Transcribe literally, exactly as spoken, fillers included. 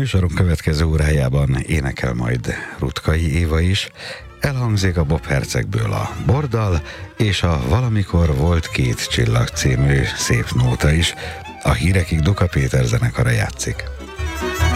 Műsorunk következő órájában énekel majd Ruttkai Éva is. Elhangzik a Bob Hercegből a Bordal, és a Valamikor volt két csillag című szép nóta is. A hírekig Duka Péter zenekara játszik.